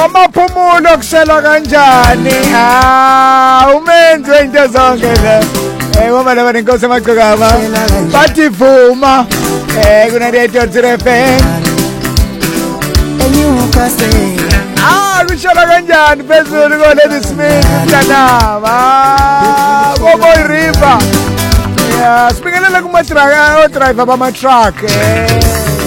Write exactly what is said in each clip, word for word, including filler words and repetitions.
Amaphumulo kusela kanjani? Ah, umenzi into zonke le. Eh ngoba laba nenkosi emagcikama. Bathi vuma. Eh kuna radio F M. Enyuka se. Ah, kusela kanjani phezulu ko Lady Smith mntanama. Boboy River. Yeah, sibingelela kuma truck, o driver bama truck eh.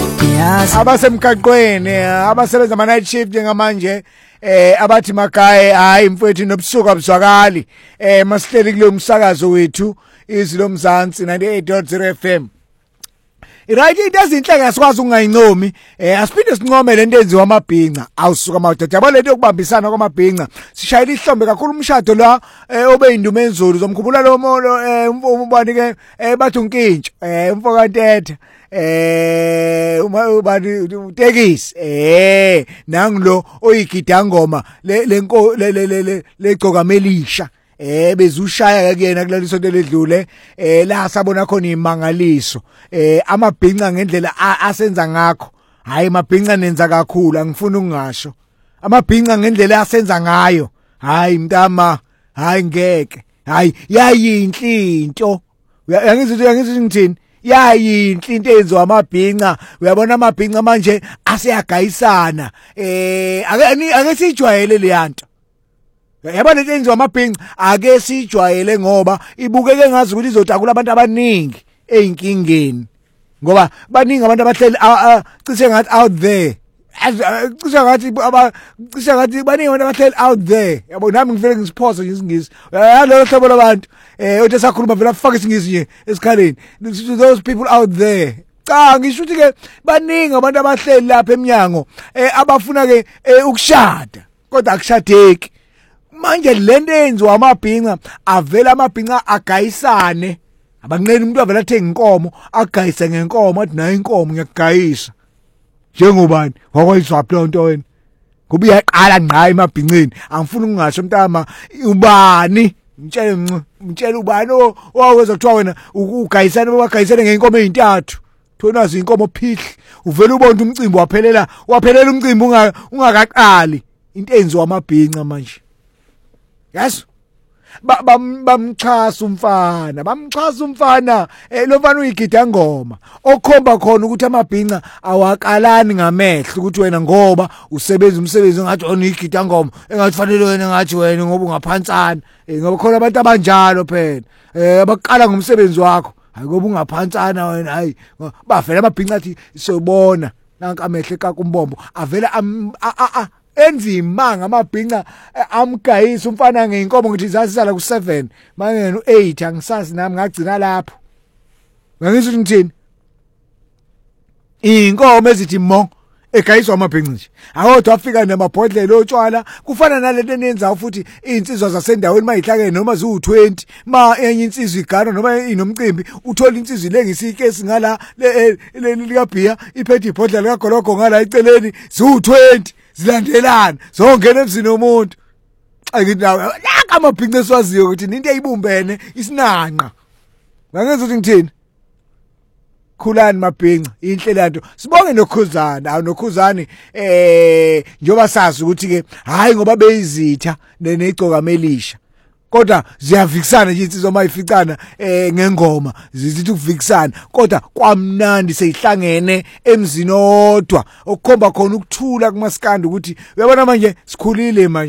Abasemgaqweni abasebenza ama night shift njengamanje eh abathi makhaya hayi mfowethu nobusuku abuzwakali eh masihleli kulo msakazo wethu izilo mzansi ninety-eight point zero F M. Right, izinhlaka asikwazi ungayincomi eh asiphinde sincome lento enziwa amabhinqa awusuka mawudada yabo lento yokubambisana kwamabhinqa sishayela ihlombe kakhulu umshado la obe indume enzulu zomkhumbula lo molo eh ubani ke bathi unkintsho eh umfoka Ntetha eh uma bani utekisi eh nangilo oyigida ngoma le lenko le le legcoka melisha eh bezushaya kuyena kulaliso ledlule eh la sabona khona imangaliso eh amabhinqa ngendlela asenza ngakho hayi mabhinqa nenza kakhulu angifuni ukungasho amabhinqa ngendlela asenza ngayo hayi mntama hayi ngeke hayi yayinhle into yangizwe yangizwe ngithini yayinhle into enziwa amabhinqa uyabona amabhinqa manje aseyagayisana eh ake sijwayele le yanto yaba lento enziwa amabhinqa ake sijwayele ngoba ibukeke ngazi ukuthi izotakula abantu abaningi einkingeni ngoba baningi abantu abahleli cishe ngathi out there cishe ngathi aba cishe ngathi baningi abantu abahleli out there yabo nami ngivele ngisiphosa nje isingisi yalo hlobo labantu eh uthi sakhuluma vela faka isingisi nje esikhaleni those people out there cha ngisho ukuthi ke baningi abantu abahleli lapha eminyango eh abafuna ke ukushada kodwa akushadeki manje lento enziwa amabhinqa avela amabhinqa agayisane abanqeni umuntu avela athenga inkomo agayisa ngenkomo athi nayo inkomo ngiyagayisa njengobani wakwayizwaphi lonto wena kuba iyaqala ngqa emabhinqeni angifuni ukungasho mntama ubani ngitshele ngitshele ubani owaweza kuthiwa wena ugayisana bagayisana ngenkomo ezintathu thonazi inkomo phihli uvela ubona umcimbi waphelela waphelela umcimbi ungakaqali into enziwa amabhinqa manje yes bamchasa umfana bamchasa umfana lo mfana uyigida ngoma okhomba khona ukuthi amabhinqa awakalani ngamehlo ukuthi wena ngoba usebenza umsebenzi ngathi onigida ngoma engathi fanele wena ngathi wena ngoba ungaphansana ngoba khona abantu abanjalo phela eh abaqala ngomsebenzi wakho hayi ngoba ungaphansana wena hayi bavela amabhinqa athi sobona nanka amehlo ekakumbombo avela a enzima ngamabhinqa amgayisa umfana ngeinkomo ngithi zasisala ku seven manje u eight angisazi nami ngagcina lapho ngangizwe ngithini inkomo ezithi mo egayiswa amabhinqa nje awodwa afika namabhodlela otshwala kufana nalento enenza futhi insizwa zasendaweni mayihlakene noma ziwu twenty ma enye insizwa igana noma inomcimbi uthola insizwa ilengisa ikesi ngala lika bhiya iphethe ibhodlela likagologo ngala eceleni ziwu twenty zilandelana zongena emzini womuntu angithi nawe laka amabhinqa esiwaziyo ukuthi into eyibumbene isinanqa ngangezwe ukuthi ngithini khulani mabhinqa inhle lanto sibonge nokhuzana awu nokhuzani eh njoba sazi ukuthi ke hayi ngoba beyizitha nenegcoka melisha kodwa ziyavikisana nje insizwa mayificana eh ngengoma zizithi ukuvikisana kodwa kwamnandi seyihlangene emzini odwa okukhomba khona ukuthula kumaskandi ukuthi uyabona manje sikhulile manje.